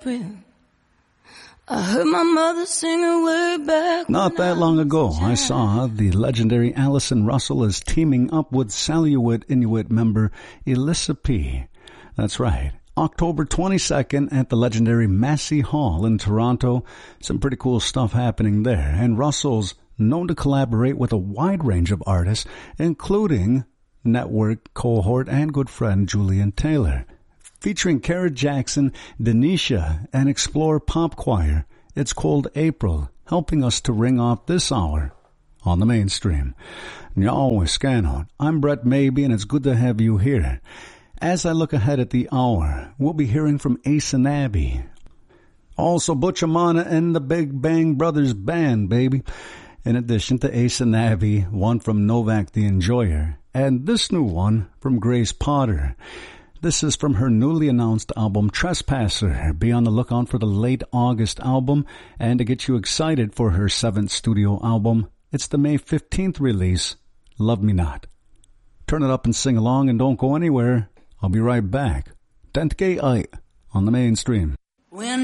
I heard my mother singing way back. Not that long ago, I saw the legendary Alison Russell is teaming up with Saluit Inuit member Elissa P. That's right. October 22nd at the legendary Massey Hall in Toronto. Some pretty cool stuff happening there. And Russell's known to collaborate with a wide range of artists, including network cohort and good friend Julian Taylor. Featuring Kara Jackson, Denisha, and Explore Pop Choir. It's called April, helping us to ring off this hour on the mainstream. Yo, Scanhot. I'm Brett Maybe, and it's good to have you here. As I look ahead at the hour, we'll be hearing from Ace and Abby. Also, Butch Amana and the Big Bang Brothers Band, baby. In addition to Ace and Abby, one from Novak the Enjoyer, and this new one from Grace Potter. This is from her newly announced album, Trespasser. Be on the lookout for the late August album, and to get you excited for her 7th studio album, it's the May 15th release, Love Me Not. Turn it up and sing along, and don't go anywhere. I'll be right back. Tentke on the mainstream. When